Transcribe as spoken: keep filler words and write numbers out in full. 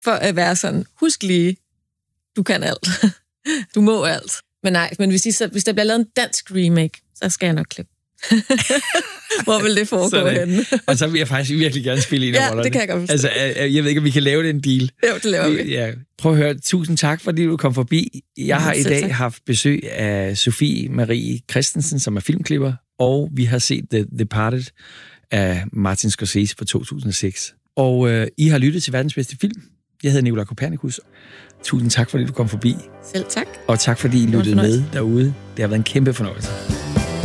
for at være sådan, husk lige, du kan alt. Du må alt. Men nej, men hvis, de så, hvis der bliver lavet en dansk remake, så skal jeg nok klippe. Hvor vil det foregå henne? Og så vil jeg faktisk virkelig gerne spille en af rollerne. Ja, det kan jeg godt forstå. Altså, jeg ved ikke, om vi kan lave det en deal. Jo, det laver vi. Ja. Prøv at høre, tusind tak, fordi du kom forbi. Jeg har i dag tak. haft besøg af Sofie Marie Christensen, som er filmklipper, og vi har set The Departed af Martin Scorsese fra to tusind og seks. Og øh, I har lyttet til verdens bedste film. Jeg hedder Nikolaj Kopernikus. Tusind tak, fordi du kom forbi. Selv tak. Og tak, fordi I lyttede med derude. Det har været en kæmpe fornøjelse.